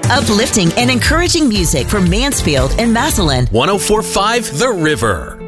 Uplifting and encouraging music from Mansfield and Massillon. 104.5 The River.